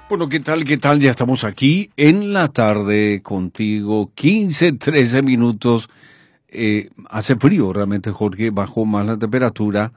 Bueno, ¿qué tal? ¿Qué tal? Ya estamos aquí en la tarde contigo, 15, 13 minutos. Hace frío realmente, Jorge, bajó más la temperatura.